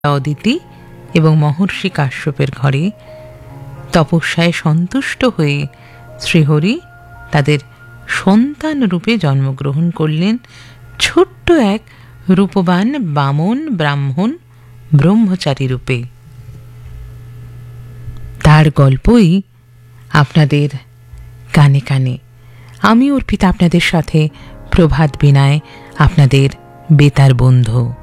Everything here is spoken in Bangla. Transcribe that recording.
অদিতি এবং মহর্ষি কাশ্যপের ঘরে তপস্যায় সন্তুষ্ট হয়ে শ্রীহরি তাদের সন্তান রূপে জন্মগ্রহণ করলেন, ছোট্ট এক রূপবান বামন ব্রাহ্মণ ব্রহ্মচারী রূপে। তার গল্পই আপনাদের কানে কানে। আমি অর্পিতা আপনাদের সাথে প্রভাত বীণায় আপনাদের বেতার বন্ধু।